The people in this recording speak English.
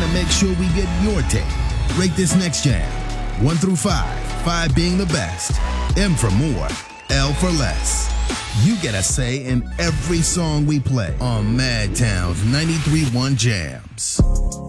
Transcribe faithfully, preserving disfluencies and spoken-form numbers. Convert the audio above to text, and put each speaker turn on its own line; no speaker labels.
make sure we get your take. Rate this next jam. One through five. Five being the best. M for more. L for less. You get a say in every song we play on Madtown's ninety-three point one Jams.